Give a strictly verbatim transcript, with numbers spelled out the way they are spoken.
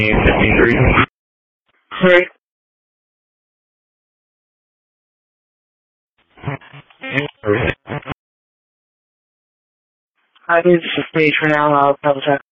Sorry. I think this is stage for now. I'll double check.